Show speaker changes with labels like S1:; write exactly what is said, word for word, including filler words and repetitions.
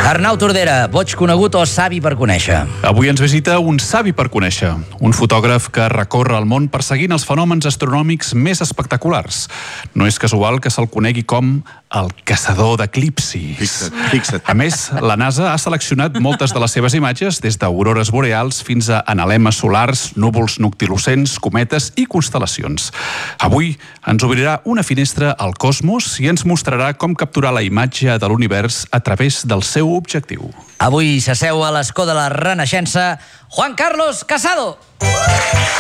S1: Arnau Tordera, boig conegut o savi per conèixer?
S2: Avui ens visita un savi per conèixer, un fotògraf que recorre el món perseguint els fenòmens astronòmics més espectaculars. No és casual que se'l conegui com el caçador d'eclipsis.
S3: Fixa't, fixa't.
S2: A més, la NASA ha seleccionat moltes de les seves imatges, des d'aurores boreals fins a analemes solars, núvols noctilucents, cometes i constel·lacions. Avui ens obrirà una finestra al cosmos i ens mostrarà com capturar la imatge de l'univers a través del seu objectiu.
S1: Avui s'asseu a l'escó de la Renaixença Juan Carlos Casado.